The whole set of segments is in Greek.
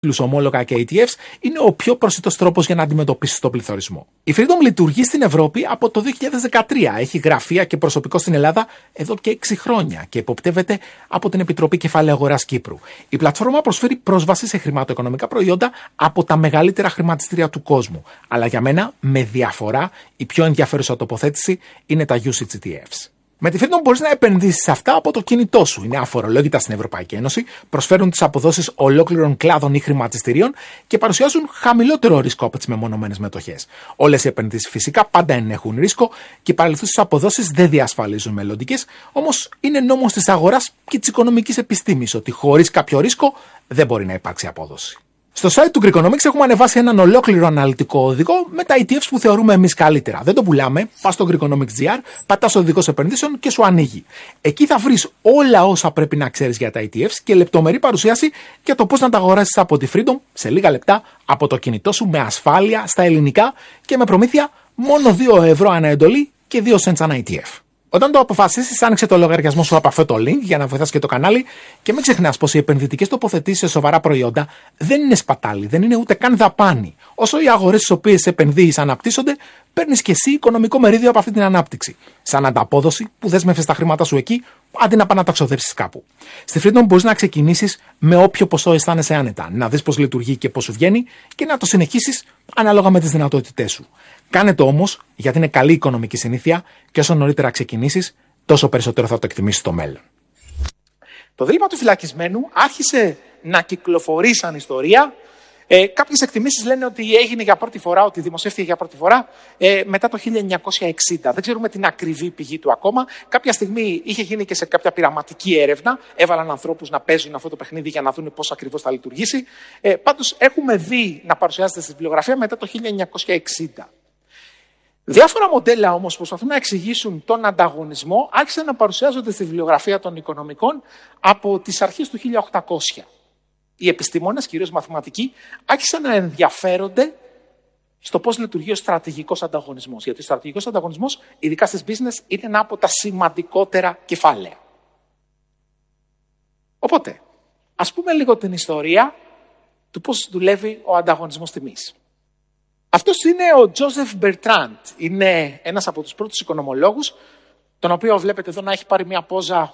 ομόλογα και ETFs είναι ο πιο προσιτός τρόπος για να αντιμετωπίσει τον πληθωρισμό. Η Freedom λειτουργεί στην Ευρώπη από το 2013. Έχει γραφεία και προσωπικό στην Ελλάδα εδώ και 6 χρόνια και εποπτεύεται από την Επιτροπή Κεφαλαίου Αγοράς Κύπρου. Η πλατφόρμα προσφέρει πρόσβαση σε χρηματοοικονομικά προϊόντα από τα μεγαλύτερα χρηματιστήρια του κόσμου. Αλλά για μένα, με διαφορά, η πιο ενδιαφέρουσα τοποθέτηση είναι τα UCITS ETFs. Με τη Freedom μπορείς να επενδύσεις σε αυτά από το κινητό σου. Είναι αφορολόγητα στην Ευρωπαϊκή Ένωση, προσφέρουν τις αποδόσεις ολόκληρων κλάδων ή χρηματιστηρίων και παρουσιάζουν χαμηλότερο ρίσκο από τις μεμονωμένες μετοχές. Όλες οι επενδύσεις φυσικά πάντα ενέχουν ρίσκο και οι παρελθούσες αποδόσεις δεν διασφαλίζουν μελλοντικές, όμως είναι νόμος της αγοράς και της οικονομικής επιστήμης ότι χωρίς κάποιο ρίσκο δεν μπορεί να υπάρξει απόδοση. Στο site του Greekonomics έχουμε ανεβάσει έναν ολόκληρο αναλυτικό οδηγό με τα ETFs που θεωρούμε εμείς καλύτερα. Δεν το πουλάμε. Πας στο Greekonomics.gr, πατάς οδηγός επενδύσεων και σου ανοίγει. Εκεί θα βρεις όλα όσα πρέπει να ξέρεις για τα ETFs και λεπτομερή παρουσίαση για το πώς να τα αγοράσεις από τη Freedom σε λίγα λεπτά από το κινητό σου με ασφάλεια στα ελληνικά και με προμήθεια μόνο 2 ευρώ ανά εντολή και 2 cents ανά ETF. Όταν το αποφασίσεις, άνοιξε το λογαριασμό σου από αυτό το link για να βοηθάς και το κανάλι και μην ξεχνάς πως οι επενδυτικές τοποθετήσεις σε σοβαρά προϊόντα δεν είναι σπατάλη, δεν είναι ούτε καν δαπάνη. Όσο οι αγορές στις οποίες επενδύεις αναπτύσσονται, παίρνεις και εσύ οικονομικό μερίδιο από αυτή την ανάπτυξη. Σαν ανταπόδοση που δέσμευσες τα χρήματα σου εκεί, αντί να πάνε να τα ξοδέψεις κάπου. Στη Freedom μπορείς να ξεκινήσεις με όποιο ποσό αισθάνεσαι άνετα, να δεις πώς λειτουργεί και πώς σου βγαίνει και να το συνεχίσεις ανάλογα με τις δυνατότητές σου. Κάνε το όμως, γιατί είναι καλή οικονομική συνήθεια και όσο νωρίτερα ξεκινήσεις, τόσο περισσότερο θα το εκτιμήσεις στο μέλλον. Το δίλημμα του φυλακισμένου άρχισε να κυκλοφορεί σαν ιστορία. Κάποιες εκτιμήσεις λένε ότι έγινε για πρώτη φορά, ότι δημοσιεύτηκε για πρώτη φορά μετά το 1960. Δεν ξέρουμε την ακριβή πηγή του ακόμα. Κάποια στιγμή είχε γίνει και σε κάποια πειραματική έρευνα. Έβαλαν ανθρώπους να παίζουν αυτό το παιχνίδι για να δουν πώς ακριβώς θα λειτουργήσει. Πάντως έχουμε δει να παρουσιάζεται στη βιβλιογραφία μετά το 1960. Διάφορα μοντέλα όμως που προσπαθούν να εξηγήσουν τον ανταγωνισμό άρχισαν να παρουσιάζονται στη βιβλιογραφία των οικονομικών από τις αρχές του 1800. Οι επιστήμονες, κυρίως μαθηματικοί, άρχισαν να ενδιαφέρονται στο πώς λειτουργεί ο στρατηγικός ανταγωνισμός. Γιατί ο στρατηγικός ανταγωνισμός, ειδικά στις business, είναι ένα από τα σημαντικότερα κεφάλαια. Οπότε, ας πούμε λίγο την ιστορία του πώς δουλεύει ο ανταγωνισμός τιμής. Αυτός είναι ο Τζόσεφ Μπερτράντ. Είναι ένας από τους πρώτους οικονομολόγους, τον οποίο βλέπετε εδώ να έχει πάρει μια πόζα.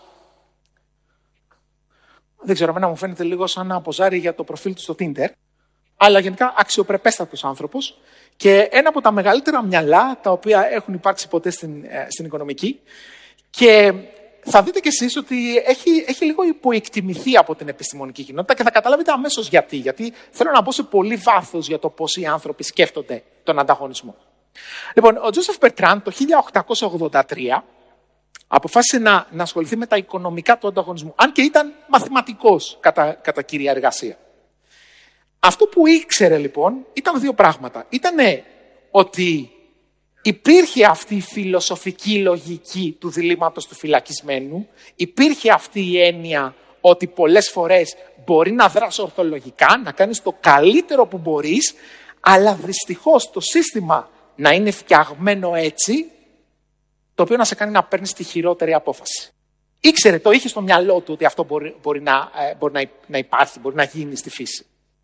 Δεν ξέρω, εμένα μου φαίνεται λίγο σαν να ποζάρει για το προφίλ του στο Tinder. Αλλά γενικά αξιοπρεπέστατος άνθρωπος και ένα από τα μεγαλύτερα μυαλά τα οποία έχουν υπάρξει ποτέ στην οικονομική. Και θα δείτε κι εσείς ότι έχει λίγο υποεκτιμηθεί από την επιστημονική κοινότητα και θα καταλάβετε αμέσως γιατί. Γιατί θέλω να μπω σε πολύ βάθος για το πώς οι άνθρωποι σκέφτονται τον ανταγωνισμό. Λοιπόν, ο Τζόσεφ Μπερτράντ το 1883 αποφάσισε να ασχοληθεί με τα οικονομικά του ανταγωνισμού. Αν και ήταν μαθηματικός κατά κύρια εργασία. Αυτό που ήξερε λοιπόν ήταν 2 πράγματα. Ήτανε ότι υπήρχε αυτή η φιλοσοφική λογική του διλήμματος του φυλακισμένου, υπήρχε αυτή η έννοια ότι πολλές φορές μπορεί να δράσει ορθολογικά, να κάνεις το καλύτερο που μπορείς, αλλά δυστυχώς το σύστημα να είναι φτιαγμένο έτσι, το οποίο να σε κάνει να παίρνεις τη χειρότερη απόφαση. Ήξερε, το είχε στο μυαλό του ότι αυτό μπορεί να υπάρχει, μπορεί να γίνει στη φύση.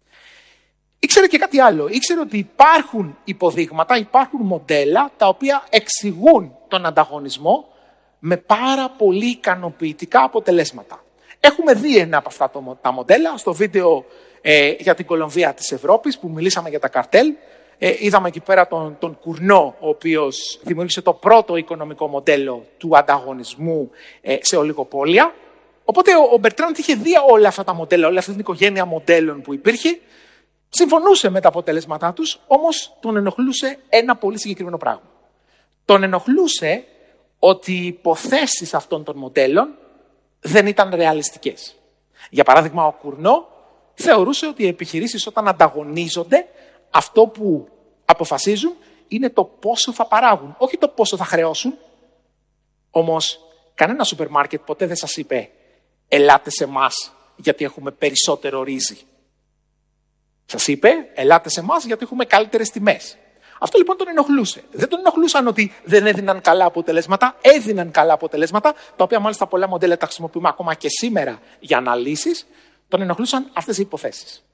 Ήξερε και κάτι άλλο. Ήξερε ότι υπάρχουν υποδείγματα, υπάρχουν μοντέλα τα οποία εξηγούν τον ανταγωνισμό με πάρα πολύ ικανοποιητικά αποτελέσματα. Έχουμε δει ένα από αυτά τα μοντέλα στο βίντεο για την Κολομβία της Ευρώπης που μιλήσαμε για τα καρτέλ. Είδαμε εκεί πέρα τον Κουρνό, ο οποίος δημιούργησε το πρώτο οικονομικό μοντέλο του ανταγωνισμού σε ολιγοπόλια. Οπότε ο Μπερτράντ είχε δει όλα αυτά τα μοντέλα, όλη αυτή την οικογένεια μοντέλων που υπήρχε. Συμφωνούσε με τα αποτελέσματά τους, όμως τον ενοχλούσε ένα πολύ συγκεκριμένο πράγμα. Τον ενοχλούσε ότι οι υποθέσεις αυτών των μοντέλων δεν ήταν ρεαλιστικές. Για παράδειγμα, ο Κουρνό θεωρούσε ότι οι επιχειρήσεις όταν ανταγωνίζονται, αυτό που αποφασίζουν είναι το πόσο θα παράγουν, όχι το πόσο θα χρεώσουν. Όμως, κανένα σούπερ μάρκετ ποτέ δεν σας είπε «Ελάτε σε εμάς γιατί έχουμε περισσότερο ρύζι». Σας είπε «Ελάτε σε εμάς γιατί έχουμε καλύτερες τιμές». Αυτό λοιπόν τον ενοχλούσε. Δεν τον ενοχλούσαν ότι δεν έδιναν καλά αποτελέσματα, έδιναν καλά αποτελέσματα, τα οποία μάλιστα πολλά μοντέλα τα χρησιμοποιούμε ακόμα και σήμερα για αναλύσεις. Τον ενοχλούσαν αυτές οι υποθέσεις.